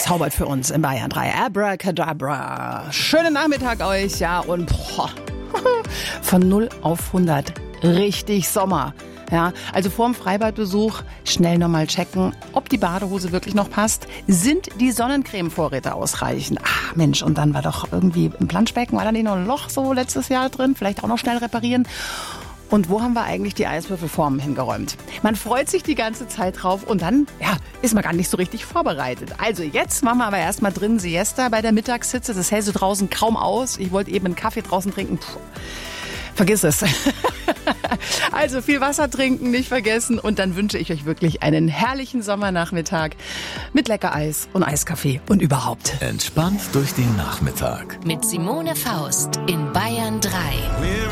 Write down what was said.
zaubert für uns in Bayern 3. Abracadabra. Schönen Nachmittag euch, ja, und von 0 auf 100 richtig Sommer. Ja, also vorm Freibadbesuch schnell nochmal checken, ob die Badehose wirklich noch passt. Sind die Sonnencreme-Vorräte ausreichend? Ach Mensch, und dann war doch irgendwie im Planschbecken, war da nicht noch ein Loch so letztes Jahr drin? Vielleicht auch noch schnell reparieren. Und wo haben wir eigentlich die Eiswürfelformen hingeräumt? Man freut sich die ganze Zeit drauf und dann ist man gar nicht so richtig vorbereitet. Also jetzt machen wir aber erstmal drin Siesta bei der Mittagshitze. Das hält so draußen kaum aus. Ich wollte eben einen Kaffee draußen trinken. Vergiss es. Also viel Wasser trinken, nicht vergessen. Und dann wünsche ich euch wirklich einen herrlichen Sommernachmittag mit lecker Eis und Eiskaffee und überhaupt. Entspannt durch den Nachmittag. Mit Simone Faust in Bayern 3.